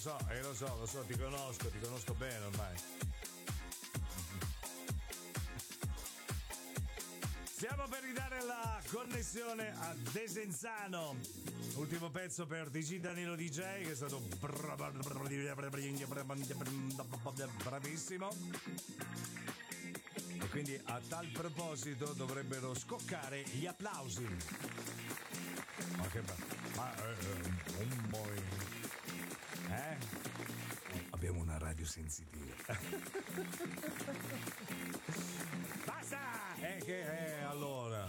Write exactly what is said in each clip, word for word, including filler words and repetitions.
So, eh, lo so, lo so, ti conosco, ti conosco bene ormai. Stiamo per ridare la connessione a Desenzano. Ultimo pezzo per D J Danilo D J, che è stato bravissimo. E quindi a tal proposito dovrebbero scoccare gli applausi. Ma che bello. Ma eh, un boy. Eh? Abbiamo una radio sensitiva. Basta! Eh che eh, allora.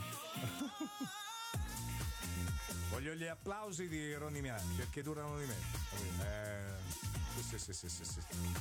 Voglio gli applausi di Ronny Miani, perché durano di meno. Eh, sì, sì, sì, sì, sì.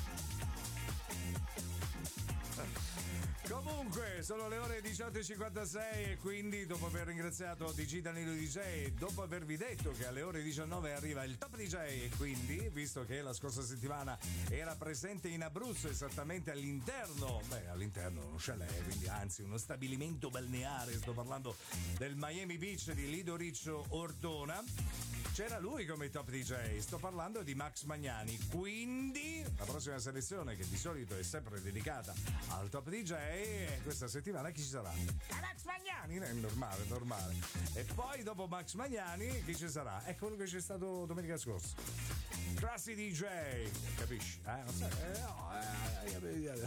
Comunque sono le ore diciotto e cinquantasei e quindi dopo aver ringraziato D J Danilo D J, dopo avervi detto che alle ore diciannove arriva il Top D J e quindi, visto che la scorsa settimana era presente in Abruzzo, esattamente all'interno, beh all'interno uno chalet, quindi anzi uno stabilimento balneare, sto parlando del Miami Beach di Lido Riccio Ortona, c'era lui come Top D J, sto parlando di Max Magnani, quindi la prossima selezione, che di solito è sempre dedicata al Top D J, questa settimana chi ci sarà? A Max Magnani, è normale, normale. E poi dopo Max Magnani chi ci sarà? È quello che c'è stato domenica scorsa, Classy D J, capisci? Eh, non so, eh, no, eh, eh,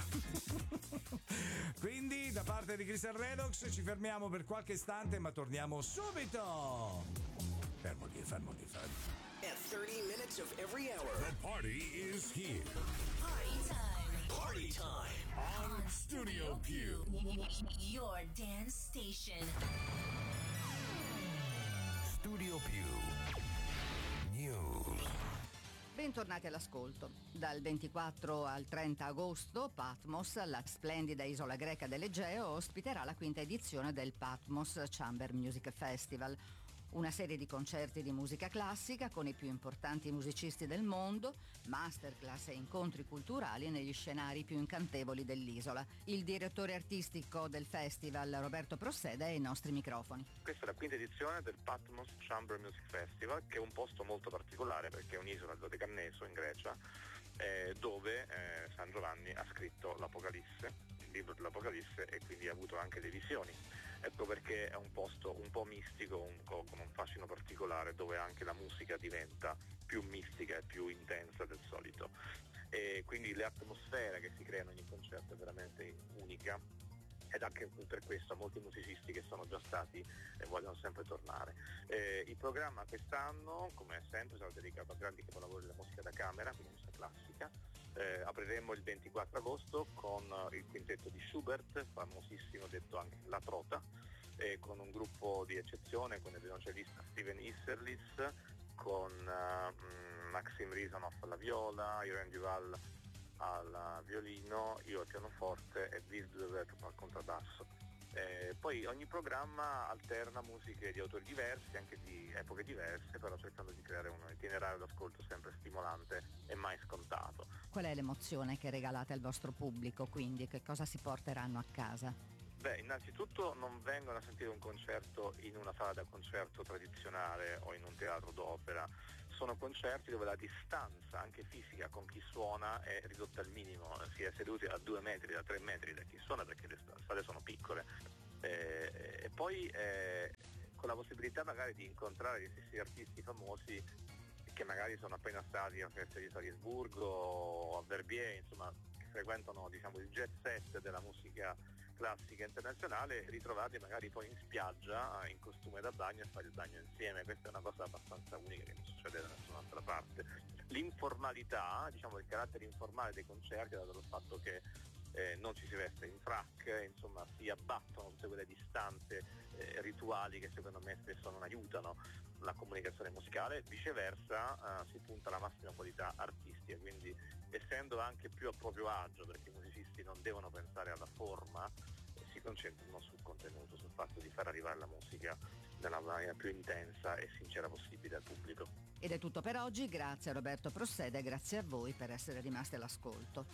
quindi da parte di Christian Redox ci fermiamo per qualche istante, ma torniamo subito. Fermoli, fermoli, fermoli. At thirty minutes of every hour, the party is here. Party time. Party time on Studio Q. Your dance station. Studio Q News. Bentornati all'ascolto. Dal ventiquattro al trenta agosto Patmos, la splendida isola greca dell'Egeo, ospiterà la quinta edizione del Patmos Chamber Music Festival. Una serie di concerti di musica classica con i più importanti musicisti del mondo, masterclass e incontri culturali negli scenari più incantevoli dell'isola. Il direttore artistico del festival, Roberto Prosseda, ai nostri microfoni. Questa è la quinta edizione del Patmos Chamber Music Festival, che è un posto molto particolare perché è un'isola, il Dodecanneso in Grecia, eh, dove eh, San Giovanni ha scritto l'Apocalisse, libro dell'Apocalisse, e quindi ha avuto anche le visioni. Ecco perché è un posto un po' mistico, un po' con un fascino particolare, dove anche la musica diventa più mistica e più intensa del solito, e quindi l'atmosfera che si crea in ogni concerto è veramente unica, ed anche per questo molti musicisti che sono già stati eh, vogliono sempre tornare. Eh, il programma quest'anno, come sempre, sarà dedicato a grandi capolavori della musica da camera, quindi musica classica. Eh, apriremo il ventiquattro agosto con uh, il quintetto di Schubert, famosissimo, detto anche La Trota, eh, con un gruppo di eccezione, con il violoncellista Steven Isserlis, con uh, Maxim Rizanov alla viola, Irene Duval al violino, io al pianoforte e Wild al contrabbasso. Eh, poi ogni programma alterna musiche di autori diversi, anche di epoche diverse, però cercando di creare un itinerario d'ascolto sempre stimolante e mai scontato. Qual è l'emozione che regalate al vostro pubblico, quindi? Che cosa si porteranno a casa? Beh, innanzitutto non vengono a sentire un concerto in una sala da concerto tradizionale o in un teatro d'opera. Sono concerti dove la distanza anche fisica con chi suona è ridotta al minimo, si è seduti a due metri, a tre metri da chi suona, perché le sale sono piccole, eh, e poi eh, con la possibilità magari di incontrare gli stessi artisti famosi che magari sono appena stati a festa di Salisburgo o a Verbier, insomma, che frequentano, diciamo, il jet set della musica classica internazionale, ritrovati magari poi in spiaggia in costume da bagno e fare il bagno insieme. Questa è una cosa abbastanza unica che non succede da nessun'altra parte. L'informalità, diciamo il carattere informale dei concerti, dato il fatto che eh, non ci si veste in frac, insomma si abbattono tutte quelle distanze eh, rituali che secondo me spesso non aiutano la comunicazione musicale, viceversa eh, si punta alla massima qualità artistica, quindi essendo anche più a proprio agio, perché i musicisti non devono pensare alla forma, eh, si concentrano sul contenuto, sul fatto di far arrivare la musica nella maniera più intensa e sincera possibile al pubblico. Ed è tutto per oggi, grazie a Roberto Prosseda e grazie a voi per essere rimasti all'ascolto.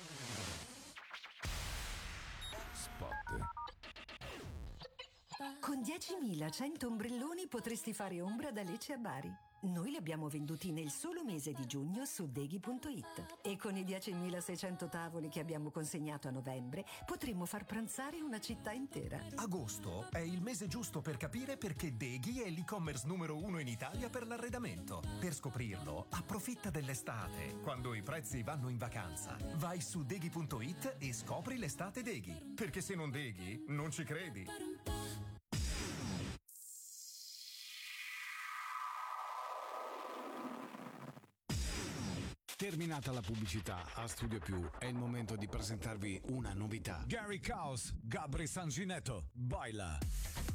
Spot. Con diecimilacento ombrelloni potresti fare ombra da Lecce a Bari. Noi li abbiamo venduti nel solo mese di giugno su Deghi punto it e con i diecimilaseicento tavoli che abbiamo consegnato a novembre potremmo far pranzare una città intera. Agosto è il mese giusto per capire perché Deghi è l'e-commerce numero uno in Italia per l'arredamento. Per scoprirlo, approfitta dell'estate, quando i prezzi vanno in vacanza. Vai su Deghi punto it e scopri l'estate Deghi, perché se non Deghi, non ci credi. Terminata la pubblicità, a Studio Più è il momento di presentarvi una novità. Gary Caos, Gabri Sanginetto, baila.